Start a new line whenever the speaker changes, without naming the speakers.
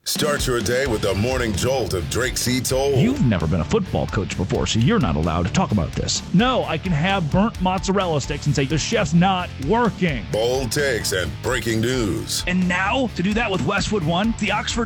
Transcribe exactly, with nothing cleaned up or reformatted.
Start your day with the morning jolt of Drake C. Toll.
You've never been a football coach before, so you're not allowed to talk about this. No, I can have burnt mozzarella sticks and say the chef's not working.
Bold takes and breaking news.
And now, to do that with Westwood One, the Oxford